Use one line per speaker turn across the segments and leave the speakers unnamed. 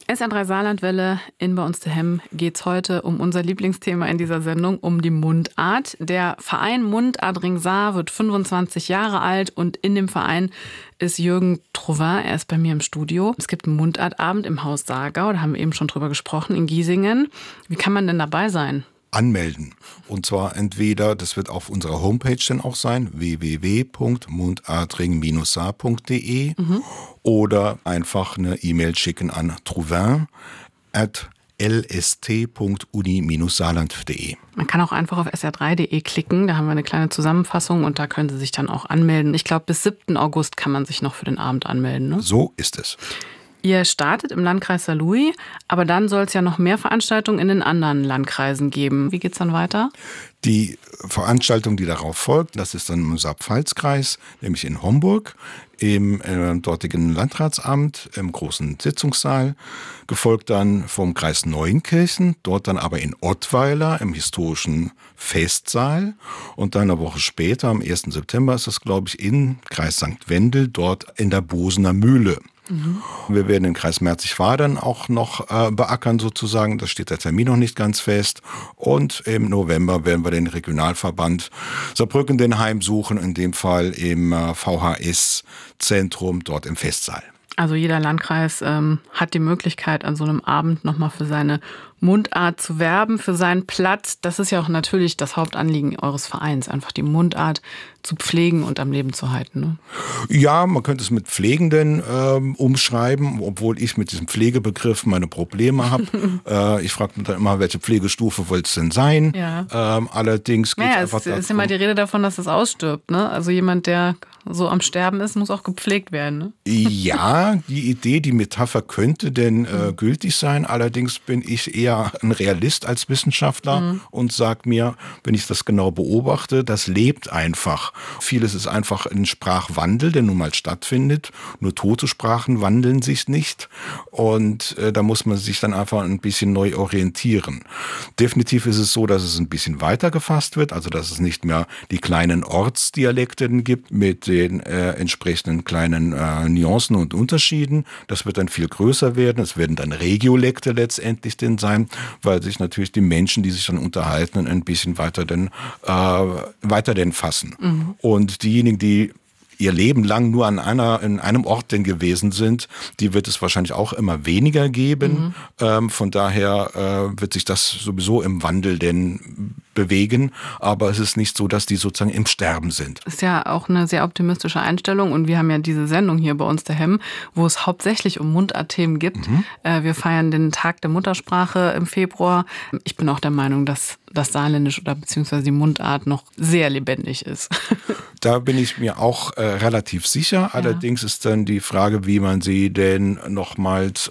SR3 Saarlandwelle in Bei uns daheim geht's heute um unser Lieblingsthema in dieser Sendung, um die Mundart. Der Verein Mundart Ring Saar wird 25 Jahre alt und in dem Verein ist Jürgen Trouvin. Er ist bei mir im Studio. Es gibt einen Mundartabend im Haus Saargau, da haben wir eben schon drüber gesprochen, in Giesingen. Wie kann man denn dabei sein?
Anmelden. Und zwar entweder, das wird auf unserer Homepage dann auch sein, www.mundartring-saar.de oder einfach eine E-Mail schicken an trouvin@lst.uni-saarland.de.
Man kann auch einfach auf sr3.de klicken, da haben wir eine kleine Zusammenfassung und da können Sie sich dann auch anmelden. Ich glaube, bis 7. August kann man sich noch für den Abend anmelden. Ne?
So ist es.
Ihr startet im Landkreis Saarlouis, aber dann soll es ja noch mehr Veranstaltungen in den anderen Landkreisen geben. Wie geht's dann weiter?
Die Veranstaltung, die darauf folgt, das ist dann im Saar-Pfalz-Kreis, nämlich in Homburg, im dortigen Landratsamt, im großen Sitzungssaal, gefolgt dann vom Kreis Neuenkirchen, dort dann aber in Ottweiler im historischen Festsaal und dann eine Woche später, am 1. September ist das, glaube ich, in Kreis St. Wendel, dort in der Bosener Mühle. Wir werden den Kreis Merzig-Wadern auch noch beackern sozusagen. Da steht der Termin noch nicht ganz fest. Und im November werden wir den Regionalverband Saarbrücken den heimsuchen, in dem Fall im VHS-Zentrum dort im Festsaal.
Also jeder Landkreis hat die Möglichkeit, an so einem Abend nochmal für seine Mundart zu werben, für seinen Platz. Das ist ja auch natürlich das Hauptanliegen eures Vereins, einfach die Mundart zu pflegen und am Leben zu halten. Ne?
Ja, man könnte es mit Pflegenden umschreiben, obwohl ich mit diesem Pflegebegriff meine Probleme habe. Ich frage mich dann immer, welche Pflegestufe wollte es denn sein? Ja. Allerdings geht es einfach darum. Es ist immer
die Rede davon, dass es ausstirbt. Ne? Also jemand, der so am Sterben ist, muss auch gepflegt werden. Ne?
Ja, die Idee, die Metapher könnte denn gültig sein. Allerdings bin ich eher ein Realist als Wissenschaftler und sage mir, wenn ich das genau beobachte, das lebt einfach. Vieles ist einfach ein Sprachwandel, der nun mal stattfindet. Nur tote Sprachen wandeln sich nicht. Und da muss man sich dann einfach ein bisschen neu orientieren. Definitiv ist es so, dass es ein bisschen weiter gefasst wird, also dass es nicht mehr die kleinen Ortsdialekte gibt mit den entsprechenden kleinen Nuancen und Unterschieden. Das wird dann viel größer werden. Es werden dann Regiolekte letztendlich denn sein, weil sich natürlich die Menschen, die sich dann unterhalten, ein bisschen weiter denn fassen. Und diejenigen, die ihr Leben lang nur in einem Ort denn gewesen sind, die wird es wahrscheinlich auch immer weniger geben. Von daher wird sich das sowieso im Wandel denn bewegen, aber es ist nicht so, dass die sozusagen im Sterben sind.
Ist ja auch eine sehr optimistische Einstellung und wir haben ja diese Sendung hier bei uns daheim, wo es hauptsächlich um Mundartthemen gibt. Wir feiern den Tag der Muttersprache im Februar. Ich bin auch der Meinung, dass das Saarländisch oder beziehungsweise die Mundart noch sehr lebendig ist.
Da bin ich mir auch relativ sicher. Allerdings ist dann die Frage, wie man sie denn nochmals,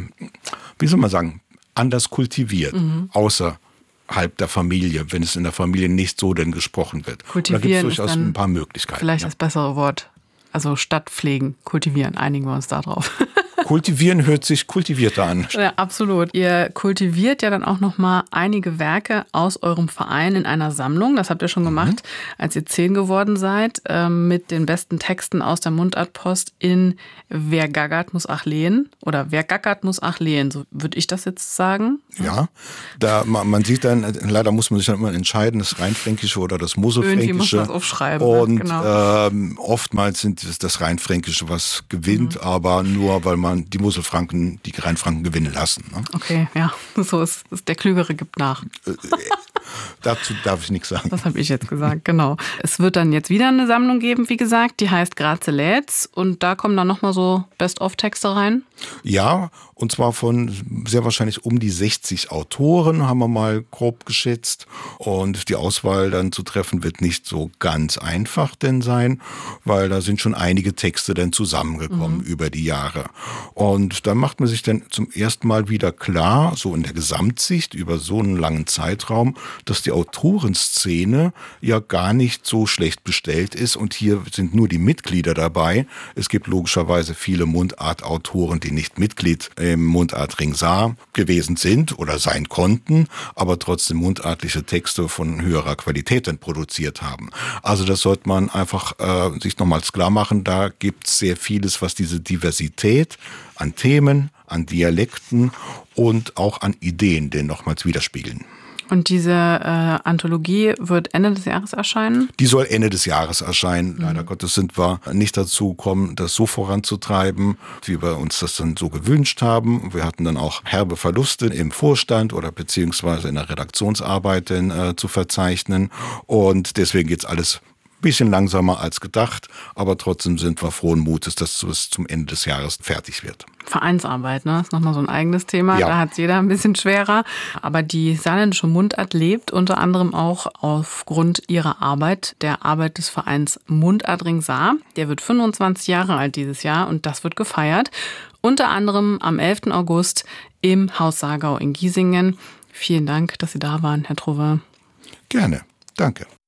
anders kultiviert, außerhalb der Familie, wenn es in der Familie nicht so denn gesprochen wird.
Kultivieren,
da gibt es durchaus ein paar Möglichkeiten.
Vielleicht das bessere Wort. Also statt pflegen, kultivieren. Einigen wir uns da drauf.
Kultivieren hört sich kultivierter an.
Ja, absolut. Ihr kultiviert ja dann auch noch mal einige Werke aus eurem Verein in einer Sammlung. Das habt ihr schon gemacht, als ihr 10 geworden seid, mit den besten Texten aus der Mundartpost in Wer gackert, muss ach lehen. Oder Wer gackert, muss ach lehen. So würde ich das jetzt sagen.
Ja, man sieht dann, leider muss man sich dann immer entscheiden, das Rheinfränkische oder das Moselfränkische.
Irgendwie muss man das aufschreiben.
Und oftmals sind es das Rheinfränkische, was gewinnt, aber nur, weil man die Moselfranken, die Rheinfranken gewinnen lassen. Ne?
Okay, ja, so ist der Klügere gibt nach.
Dazu darf ich nichts sagen.
Das habe ich jetzt gesagt, genau. Es wird dann jetzt wieder eine Sammlung geben, wie gesagt, die heißt Graze lädt's und da kommen dann nochmal so Best-of-Texte rein.
Ja, und zwar von sehr wahrscheinlich um die 60 Autoren, haben wir mal grob geschätzt. Und die Auswahl dann zu treffen wird nicht so ganz einfach denn sein, weil da sind schon einige Texte dann zusammengekommen über die Jahre. Und da macht man sich dann zum ersten Mal wieder klar, so in der Gesamtsicht über so einen langen Zeitraum, dass die Autorenszene ja gar nicht so schlecht bestellt ist. Und hier sind nur die Mitglieder dabei. Es gibt logischerweise viele Mundartautoren, die nicht Mitglied im Mundart Ring Saar gewesen sind oder sein konnten, aber trotzdem mundartliche Texte von höherer Qualität dann produziert haben. Also das sollte man einfach sich nochmals klar machen. Da gibt es sehr vieles, was diese Diversität an Themen, an Dialekten und auch an Ideen, den nochmals widerspiegeln.
Und diese Anthologie wird Ende des Jahres erscheinen?
Die soll Ende des Jahres erscheinen. Leider Gottes sind wir nicht dazu gekommen, das so voranzutreiben, wie wir uns das dann so gewünscht haben. Wir hatten dann auch herbe Verluste im Vorstand oder beziehungsweise in der Redaktionsarbeit zu verzeichnen. Und deswegen geht's alles ein bisschen langsamer als gedacht, aber trotzdem sind wir frohen Mutes, dass es zum Ende des Jahres fertig wird.
Vereinsarbeit, ne? Ist nochmal so ein eigenes Thema.
Ja.
Da hat es jeder ein bisschen schwerer. Aber die saarländische Mundart lebt unter anderem auch aufgrund ihrer Arbeit, der Arbeit des Vereins Mundadring Saar. Der wird 25 Jahre alt dieses Jahr und das wird gefeiert. Unter anderem am 11. August im Haus Saargau in Giesingen. Vielen Dank, dass Sie da waren, Herr Trowe.
Gerne. Danke.